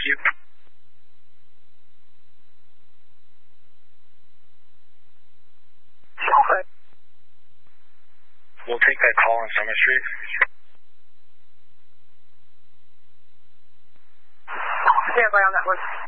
you. Okay. We'll take that call on Summer Street. Stand by on that one.